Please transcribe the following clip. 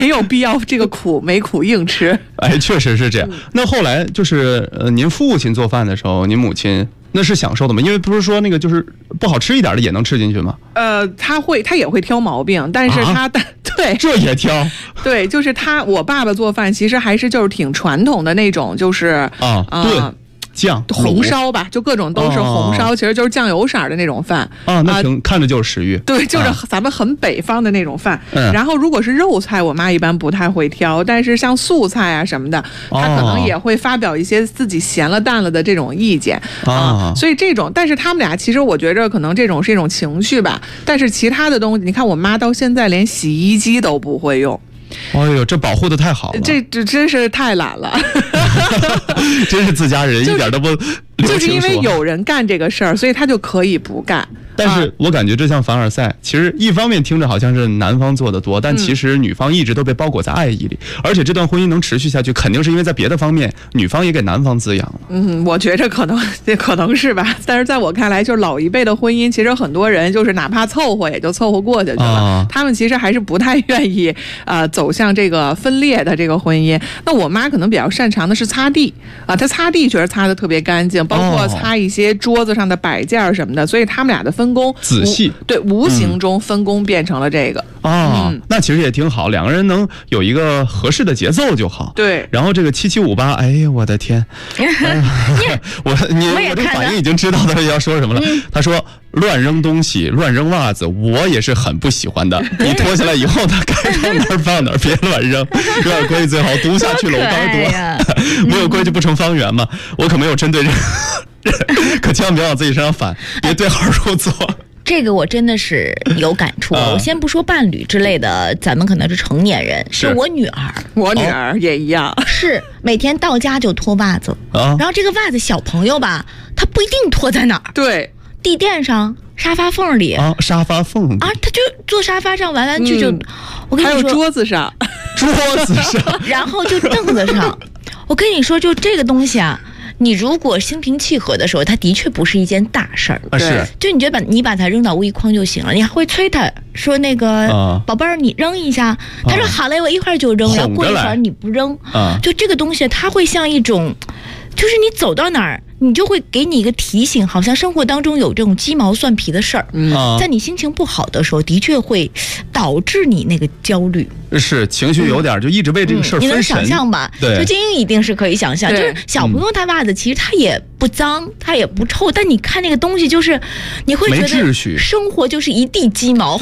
没有必要这个苦没苦硬吃。 哎，确实是这样。那后来就是您父亲做饭的时候，您母亲那是享受的吗？因为不是说那个就是不好吃一点的也能吃进去吗？ 他也会挑毛病，但是对， 这也挑。 对，就是我爸爸做饭其实还是就是挺传统的那种，就是炖酱红烧吧，就各种都是红烧，其实就是酱油色的那种饭啊，那看着就是食欲。 对，就是咱们很北方的那种饭。然后如果是肉菜，我妈一般不太会挑，但是像素菜啊什么的，她可能也会发表一些自己咸了淡了的这种意见啊。所以这种，但是他们俩其实我觉着可能这种是一种情绪吧，但是其他的东西，你看我妈到现在连洗衣机都不会用。 哎呦，这保护的太好了， 这真是太懒了。 真是自家人，一点都不就是因为有人干这个事儿，所以他就可以不干。 但是我感觉这像凡尔赛，其实一方面听着好像是男方做的多，但其实女方一直都被包裹在爱意里，而且这段婚姻能持续下去，肯定是因为在别的方面女方也给男方滋养了。 我觉着可能是吧，但是在我看来，就是老一辈的婚姻，其实很多人就是哪怕凑合也就凑合过去了，他们其实还是不太愿意走向这个分裂的这个婚姻。那我妈可能比较擅长的是擦地她擦地觉得擦得特别干净，包括擦一些桌子上的摆件什么的，所以他们俩的分工仔细， 对，无形中分工变成了这个那其实也挺好，两个人能有一个合适的节奏就好。 对， 然后这个7758，哎呀，我的天，我这个反应已经知道他要说什么了。他说乱扔东西，乱扔袜子，我也是很不喜欢的。你脱下来以后呢，该放哪儿放哪儿，别乱扔。有点规矩最好，读下去了我刚读。没有规矩不成方圆嘛。我可没有针对人，可千万别往自己身上反，别对号入座。 这个我真的是有感触。我先不说伴侣之类的，咱们可能是成年人，是我女儿也一样， 是每天到家就脱袜子然后这个袜子小朋友吧，他不一定脱在哪儿， 对， 地垫上、沙发缝里沙发缝他就坐沙发上玩玩具就，我跟你说， 还有桌子上， 然后就凳子上。我跟你说，就这个东西你如果心平气和的时候，它的确不是一件大事儿。 是， 就你觉得你把它扔到污衣筐就行了，你还会催他说那个宝贝儿，你扔一下。他说好嘞，我一会儿就扔。然后过一会儿你不扔，就这个东西，它会像一种，就是你走到哪儿，你就会给你一个提醒，好像生活当中有这种鸡毛蒜皮的事儿。在你心情不好的时候，的确会导致你那个焦虑。 是情绪有点就一直为这个事儿分神。 你能想象吧？ 对， 就金英一定是可以想象，就是小朋友他袜子其实他也不脏，他也不臭，但你看那个东西，就是你会觉得生活就是一地鸡毛。